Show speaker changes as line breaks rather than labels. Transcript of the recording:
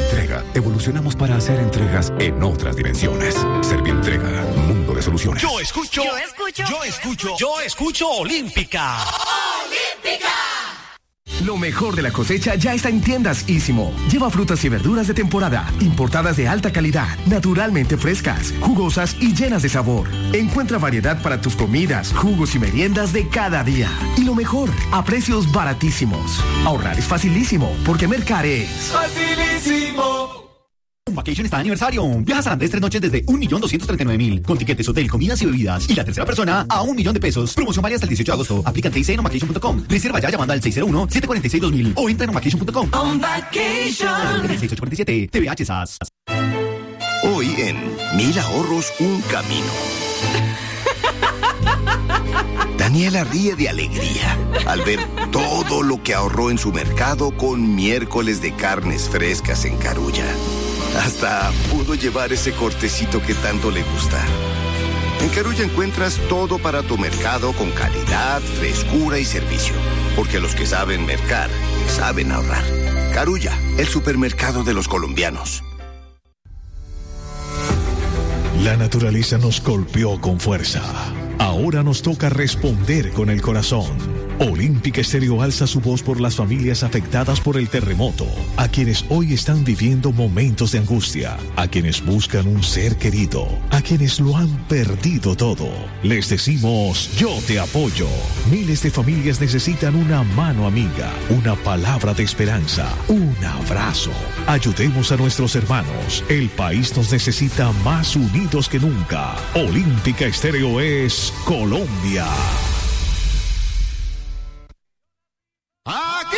Servientrega, evolucionamos para hacer entregas en otras dimensiones. Servientrega, mundo de soluciones.
Yo escucho Olímpica.
¡Olímpica!
Lo mejor de la cosecha ya está en Tiendas Ísimo. Lleva frutas y verduras de temporada, importadas de alta calidad, naturalmente frescas, jugosas y llenas de sabor. Encuentra variedad para tus comidas, jugos y meriendas de cada día. Y lo mejor, a precios baratísimos. Ahorrar es facilísimo, porque Mercar es
¡facilísimo!
Vacation está de aniversario. Viaja a San Andrés 3 noches desde 1.239.000 con tiquetes, hotel, comidas y bebidas. Y la tercera persona a $1.000.000. Promoción válida hasta el 18 de agosto. Aplica en TIC.vacation.com. Reserva ya llamando al 601-746-2000 o entra en vacation.com.
On Vacation.
6847 TVH SAS.
Hoy en 1000 ahorros, un camino. Daniela ríe de alegría al ver todo lo que ahorró en su mercado con miércoles de carnes frescas en Carulla. Hasta pudo llevar ese cortecito que tanto le gusta. En Carulla encuentras todo para tu mercado con calidad, frescura y servicio. Porque los que saben mercar, saben ahorrar. Carulla, el supermercado de los colombianos.
La naturaleza nos golpeó con fuerza. Ahora nos toca responder con el corazón. Olímpica Estéreo alza su voz por las familias afectadas por el terremoto, a quienes hoy están viviendo momentos de angustia, a quienes buscan un ser querido, a quienes lo han perdido todo. Les decimos, yo te apoyo. Miles de familias necesitan una mano amiga, una palabra de esperanza, un abrazo. Ayudemos a nuestros hermanos. El país nos necesita más unidos que nunca. Olímpica Estéreo es Colombia.